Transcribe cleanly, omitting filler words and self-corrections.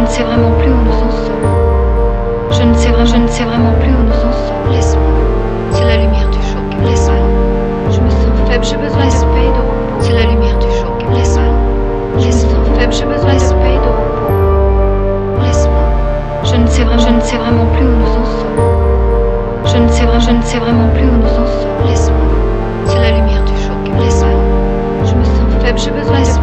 ne sais vraiment plus où nous en sommes. Je ne sais vraiment plus où nous en sommes. Laisse-moi. C'est la lumière du jour qui me laisse-moi. Je me sens faible, j'ai besoin de paix et de repos. C'est la lumière du jour qui me laisse-moi. Je me sens faible, j'ai besoin de paix et de repos. Laisse-moi. Je ne sais vraiment plus où nous en sommes. Je ne sais vraiment plus où nous en sommes. Laisse-moi. C'est la lumière du jour qui me laisse-moi. Je me sens faible, j'ai besoin de